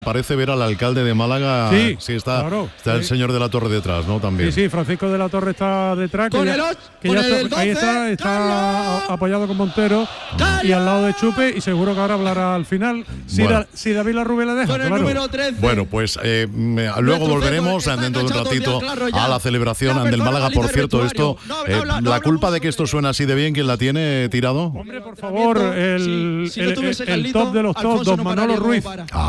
Parece ver al alcalde de Málaga. Sí, está, claro, está el señor de la Torre detrás, ¿no? También. Sí, Francisco de la Torre está detrás. Ahí está apoyado con Montero y al lado de Chupe, y seguro que ahora hablará al final. Si David Larrubia le deja. Con el número 13. Bueno, pues luego volveremos dentro de un ratito a la celebración del Málaga. Por cierto, esto, la culpa de que esto suena así de bien, ¿quién la tiene, Tirado? Hombre, por favor, el top de los tops, don Manolo Ruiz.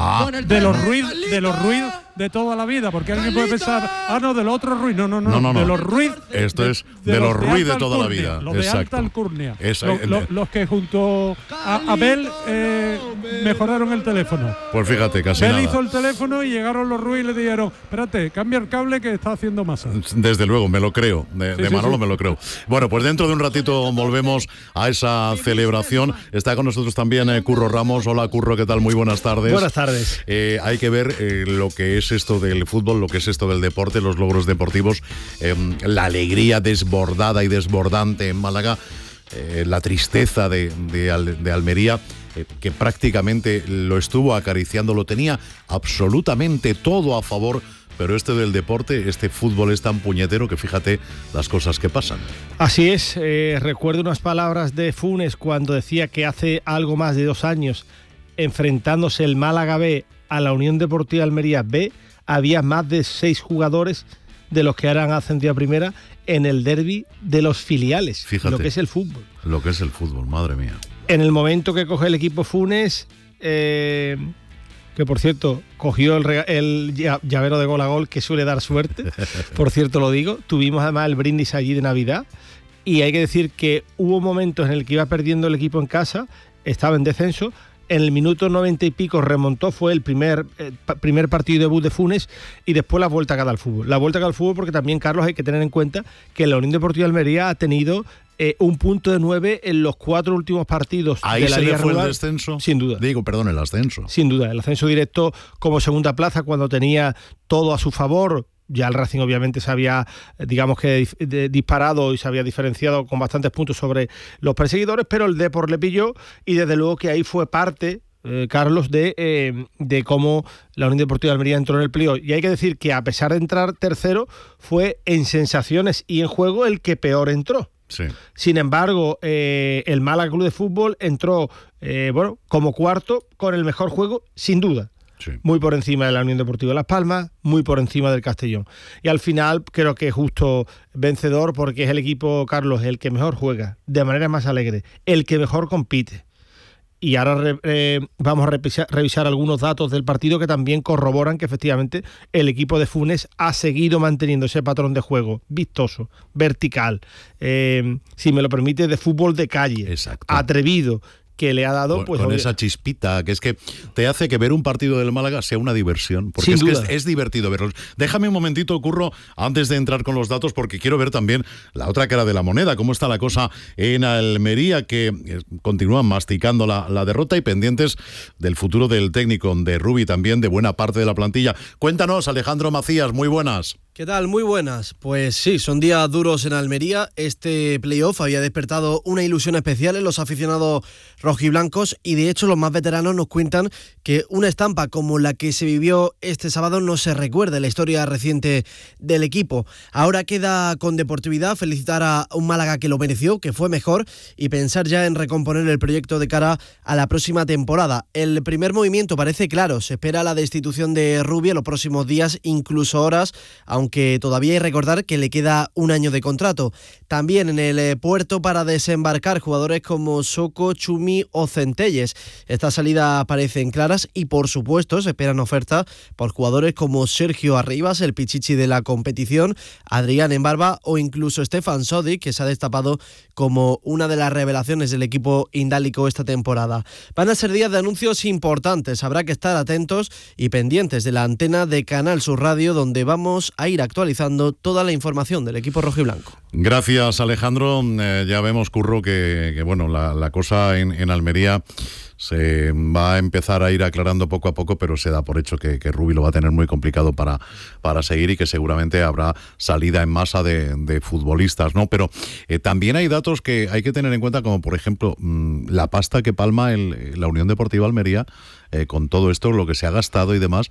De los Ruiz de toda la vida, porque alguien puede pensar, no, del otro Ruiz, no, de los Ruiz. Esto es de los Ruiz de toda la vida. Los de alta alcurnia. Los que junto a Abel mejoraron el teléfono. Pues fíjate, casi Abel nada. hizo el teléfono y llegaron los Ruiz y le dijeron, espérate, cambia el cable que está haciendo masa. Desde luego, me lo creo. De Manolo me lo creo. Bueno, pues dentro de un ratito volvemos a esa celebración. Está con nosotros también Curro Ramos. Hola, Curro, ¿qué tal? Muy buenas tardes. Buenas tardes. Hay que ver lo que es esto del fútbol, lo que es esto del deporte, los logros deportivos, la alegría desbordada y desbordante en Málaga, la tristeza de Almería, que prácticamente lo estuvo acariciando, lo tenía absolutamente todo a favor. Pero del deporte, este fútbol es tan puñetero que fíjate las cosas que pasan. Así es, recuerdo unas palabras de Funes cuando decía que hace algo más de 2 años, enfrentándose el Málaga B a la Unión Deportiva Almería B, había más de 6 jugadores de los que ahora han ascendido a primera en el derbi de los filiales. Fíjate, lo que es el fútbol. Lo que es el fútbol, madre mía. En el momento que coge el equipo Funes, que por cierto cogió el llavero de gol a gol, que suele dar suerte, por cierto lo digo, tuvimos además el brindis allí de Navidad, y hay que decir que hubo momentos en el que iba perdiendo el equipo en casa, estaba en descenso. En el minuto 90 y pico remontó, fue el primer partido de debut de Funes, y después la vuelta que da al fútbol. La vuelta que da al fútbol porque también, Carlos, hay que tener en cuenta que la Unión Deportiva Almería ha tenido un punto de 9 en los 4 últimos partidos de la Liga. ¿Ahí se le fue el descenso? Sin duda. El ascenso. Sin duda, el ascenso directo como segunda plaza cuando tenía todo a su favor. Ya el Racing obviamente se había, digamos que disparado y se había diferenciado con bastantes puntos sobre los perseguidores, pero el Depor le pilló, y desde luego que ahí fue parte, Carlos, de cómo la Unión Deportiva de Almería entró en el playoff. Y hay que decir que a pesar de entrar tercero, fue en sensaciones y en juego el que peor entró. Sí. Sin embargo, el Málaga Club de Fútbol entró como cuarto con el mejor juego, sin duda. Sí. Muy muy por encima de la Unión Deportiva Las Palmas, muy por encima del Castellón. Y al final creo que es justo vencedor, porque es el equipo, Carlos, el que mejor juega, de manera más alegre, el que mejor compite. Y ahora vamos a revisar algunos datos del partido que también corroboran que efectivamente el equipo de Funes ha seguido manteniendo ese patrón de juego vistoso, vertical, si me lo permite, de fútbol de calle. Exacto. Atrevido, que le ha dado con esa chispita, que es que te hace que ver un partido del Málaga sea una diversión, porque es divertido verlo. Déjame un momentito, Curro, antes de entrar con los datos, porque quiero ver también la otra cara de la moneda, cómo está la cosa en Almería, que continúan masticando la derrota y pendientes del futuro del técnico, de Rubi, también de buena parte de la plantilla. Cuéntanos, Alejandro Macías, muy buenas. ¿Qué tal? Muy buenas. Pues sí, son días duros en Almería. Este playoff había despertado una ilusión especial en los aficionados rojiblancos, y de hecho los más veteranos nos cuentan que una estampa como la que se vivió este sábado no se recuerda en la historia reciente del equipo. Ahora queda con deportividad felicitar a un Málaga que lo mereció, que fue mejor, y pensar ya en recomponer el proyecto de cara a la próxima temporada. El primer movimiento parece claro, se espera la destitución de Rubi en los próximos días, incluso horas, aunque todavía hay que recordar que le queda 1 año de contrato. También en el puerto para desembarcar jugadores como Soko, Chumi o Centelles. Estas salidas parecen claras y, por supuesto, se esperan ofertas por jugadores como Sergio Arribas, el pichichi de la competición, Adrián Embarba o incluso Stefan Sodic, que se ha destapado como una de las revelaciones del equipo indálico esta temporada. Van a ser días de anuncios importantes. Habrá que estar atentos y pendientes de la antena de Canal Sur Radio, donde vamos a ir actualizando toda la información del equipo rojiblanco. Gracias, Alejandro. Ya vemos, Curro, que bueno, la cosa en Almería se va a empezar a ir aclarando poco a poco, pero se da por hecho que Rubi lo va a tener muy complicado para seguir y que seguramente habrá salida en masa de futbolistas, ¿no? Pero también hay datos que hay que tener en cuenta, como por ejemplo la pasta que palma la Unión Deportiva Almería con todo esto, lo que se ha gastado y demás,